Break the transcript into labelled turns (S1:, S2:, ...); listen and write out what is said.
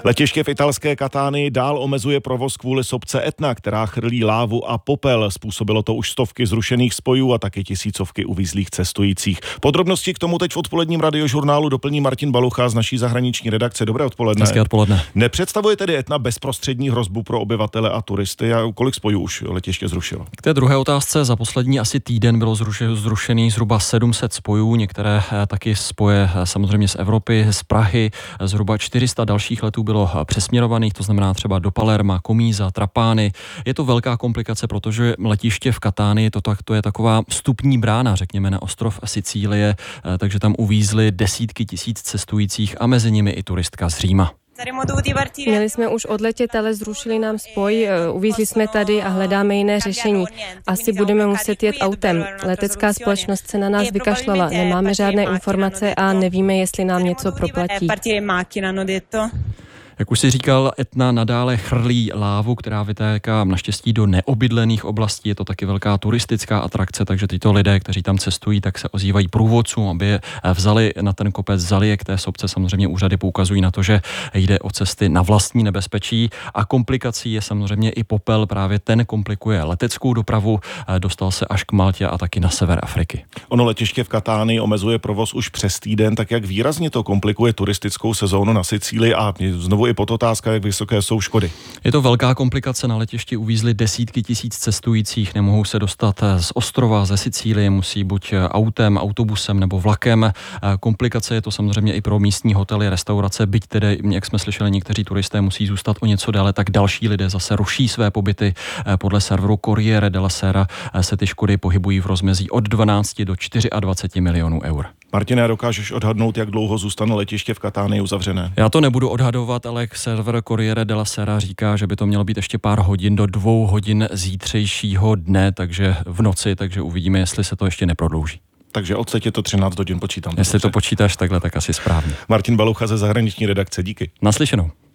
S1: Letiště v italské Katánii dál omezuje provoz kvůli sopce Etna, která chrlí lávu a popel. Způsobilo to už stovky zrušených spojů a taky tisícovky uvízlých cestujících. Podrobnosti k tomu teď v odpoledním radiožurnálu doplní Martin Balucha z naší zahraniční redakce. Dobré odpoledne.
S2: Hezké odpoledne.
S1: Nepředstavuje tedy Etna bezprostřední hrozbu pro obyvatele a turisty? A kolik spojů už letiště zrušilo?
S2: K té druhé otázce, za poslední asi týden bylo zrušených zhruba 700 spojů, některé taky spoje samozřejmě z Evropy, z Prahy, zhruba 400 dalších letů bylo přesměrovaných, to znamená třeba do Palerma, Komíza, Trapány. Je to velká komplikace, protože letiště v Katánii to je taková vstupní brána, řekněme, na ostrov Sicílie, takže tam uvízly desítky tisíc cestujících a mezi nimi i turistka z Říma.
S3: Měli jsme už odletět, ale zrušili nám spoj, uvízli jsme tady a hledáme jiné řešení. Asi budeme muset jet autem. Letecká společnost se na nás vykašlala, nemáme žádné informace a nevíme, jestli nám něco proplatí.
S2: Jak už si říkal, Etna nadále chrlí lávu, která vytéká naštěstí do neobydlených oblastí. Je to taky velká turistická atrakce, takže tyto lidé, kteří tam cestují, tak se ozývají průvodcům, aby je vzali na ten kopec, vzali je k té sopce. Samozřejmě úřady poukazují na to, že jde o cesty na vlastní nebezpečí a komplikací je samozřejmě i popel. Právě ten komplikuje leteckou dopravu, dostal se až k Maltě a taky na sever Afriky.
S1: Ono letiště v Katánii omezuje provoz už přes týden, tak jak výrazně to komplikuje turistickou sezónu na Sicílii a znovu i podotázka, jak vysoké jsou škody.
S2: Je to velká komplikace, na letišti uvízly desítky tisíc cestujících, nemohou se dostat z ostrova, ze Sicílie, musí buď autem, autobusem nebo vlakem. Komplikace je to samozřejmě i pro místní hotely, restaurace, byť tedy, jak jsme slyšeli, někteří turisté musí zůstat o něco déle, tak další lidé zase ruší své pobyty. Podle serveru Corriere della Sera se ty škody pohybují v rozmezí od 12 do 24 milionů eur.
S1: Martine, dokážeš odhadnout, jak dlouho zůstane letiště v Katánii uzavřené?
S2: Já to nebudu odhadovat, ale server Corriere della Sera říká, že by to mělo být ještě pár hodin do 2 hodin zítřejšího dne, takže v noci, takže uvidíme, jestli se to ještě neprodlouží.
S1: Takže odseď je to 13 hodin, počítám.
S2: Jestli to počítáš takhle, tak asi správně.
S1: Martin Balucha ze zahraniční redakce, díky.
S2: Naslyšenou.